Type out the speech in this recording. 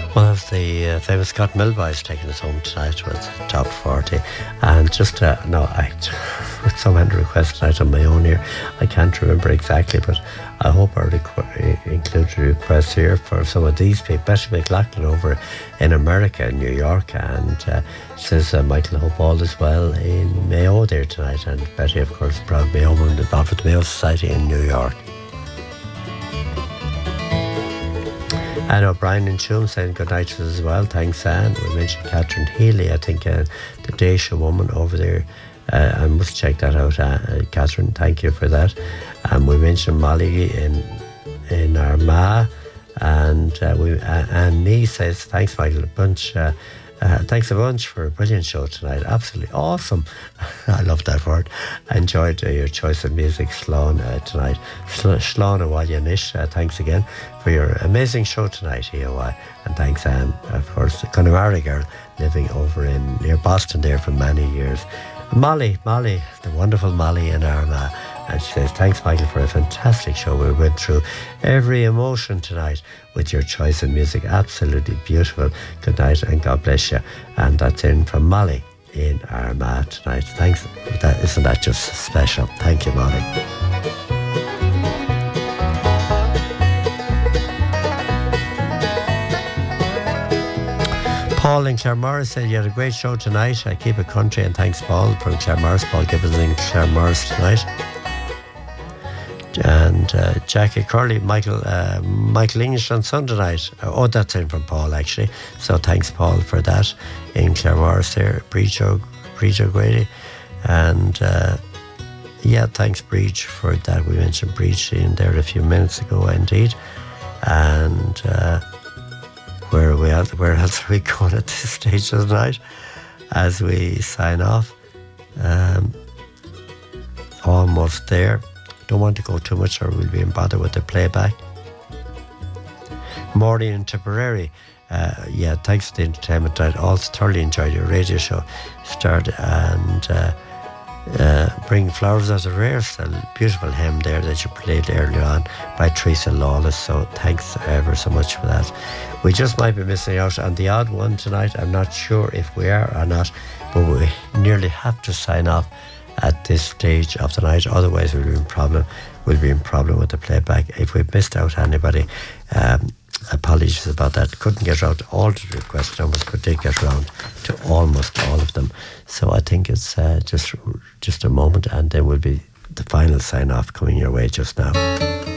One of the famous Scott Milboys taking us home tonight with Top 40. And just, with so many requests tonight on my own here, I can't remember exactly, but I hope I include a request here for some of these people, Betty McLaughlin over in America, in New York, and says Michael, hope all is well in Mayo there tonight. And Betty, of course, proud Mayo woman involved with the Mayo Society in New York. And O'Brien and Chum saying good night to us as well. Thanks, Anne. We mentioned Catherine Healy, I think, the Daisha woman over there. I must check that out, Catherine. Thank you for that. And we mentioned Molly in Armagh. And Anne Nee says, thanks, Michael, thanks a bunch for a brilliant show tonight. Absolutely awesome. I love that word. I enjoyed your choice of music, Slán, tonight. Slán Awalianish, thanks again for your amazing show tonight, EOI. And thanks, Anne, of course, the Connemara girl living over near Boston there for many years. Molly, the wonderful Molly in Armagh. And she says, thanks, Michael, for a fantastic show. We went through every emotion tonight with your choice of music. Absolutely beautiful. Good night and God bless you. And that's in from Molly in Armagh tonight. Thanks. Isn't that just special? Thank you, Molly. Paul in Claremorris said you had a great show tonight. I keep it country, and thanks, Paul, from Claremorris. Paul Gibbons in Claremorris tonight. And Jackie Curley, Michael English on Sunday night. Oh, that's in from Paul, actually. So thanks, Paul, for that. In Claremorris there, Breach O'Grady. And thanks, Breach, for that. We mentioned Breach in there a few minutes ago, indeed. And where else are we going at this stage of the night as we sign off? Almost there. Don't want to go too much or we'll be in bother with the playback. Maureen in Tipperary, thanks for the entertainment. I also thoroughly enjoyed your radio show. Bring Flowers as a Rare, a beautiful hymn there that you played earlier on by Teresa Lawless. So thanks ever so much for that. We just might be missing out on the odd one tonight. I'm not sure if we are or not, but we nearly have to sign off at this stage of the night. Otherwise we'll be in problem with the playback. If we've missed out anybody, apologies about that. Couldn't get around to all the request numbers, but did get around to almost all of them. So I think it's just a moment, and then will be the final sign off coming your way just now.